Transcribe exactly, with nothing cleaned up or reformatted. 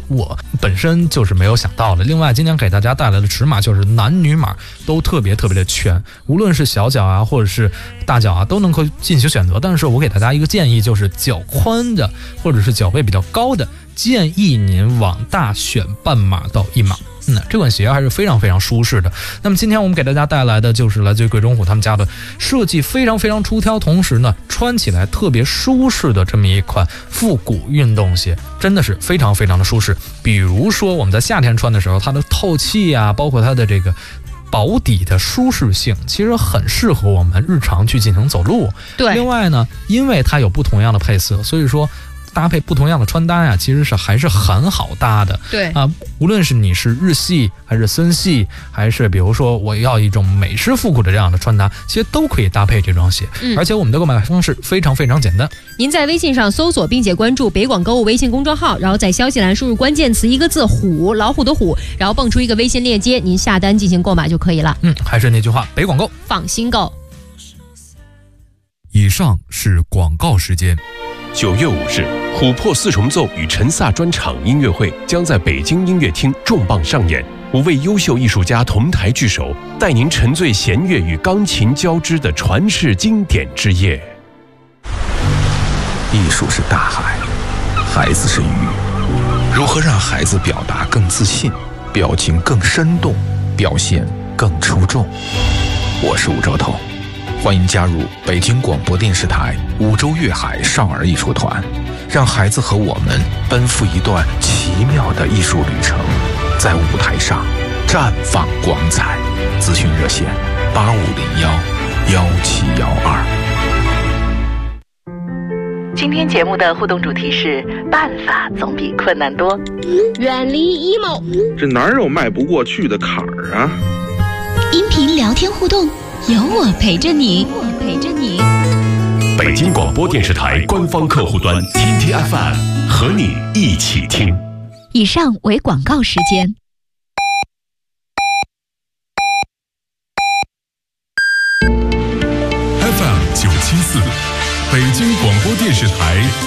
我本身就是没有想到的。另外今天给大家带来的尺码就是男女码都特别特别的全，无论是小脚啊或者是大脚啊都能够进行选择。但是我给大家一个建议，就是脚宽的或者是脚背比较高的，建议您往大选半码到一码。嗯，这款鞋还是非常非常舒适的。那么今天我们给大家带来的就是来自于贵中虎他们家的设计非常非常出挑，同时呢穿起来特别舒适的这么一款复古运动鞋，真的是非常非常的舒适。比如说我们在夏天穿的时候，它的透气啊，包括它的这个薄底的舒适性，其实很适合我们日常去进行走路。 对， 另外呢，因为它有不同样的配色，所以说搭配不同样的穿搭呀，其实是还是很好搭的。 对啊，无论是你是日系还是森系，还是比如说我要一种美式复古的这样的穿搭，其实都可以搭配这双鞋。嗯，而且我们的购买方式非常非常简单， 您在微信上搜索并且关注北广购物微信公众号，然后在消息栏输入关键词一个字虎，老虎的虎，然后蹦出一个微信链接，您下单进行购买就可以了。 嗯，还是那句话，北广购放心购。 以上是广告时间。 九月五日，琥珀四重奏与陈萨专场音乐会将在北京音乐厅重磅上演，五位优秀艺术家同台聚首，带您沉醉弦乐与钢琴交织的传世经典之夜。 艺术是大海，孩子是鱼，如何让孩子表达更自信，表情更生动，表现更出众？我是吴兆头，欢迎加入北京广播电视台五洲粤海少儿艺术团，让孩子和我们奔赴一段奇妙的艺术旅程，在舞台上绽放光彩。咨询热线八五零幺幺七幺二。 今天节目的互动主题是办法总比困难多， 远离 emo， 这哪有迈不过去的坎儿啊？ 音频聊天互动，有我陪着你，我陪着你。 北京广播电视台官方客户端 T T F M 和你一起听。 以上为广告时间。 F M 九七四，北京广播电视台